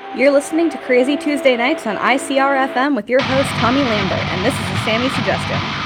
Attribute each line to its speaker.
Speaker 1: You're listening to Crazy Tuesday Nights on ICR FM with your host, Tommy Lambert, and this is a Sammy Suggestion.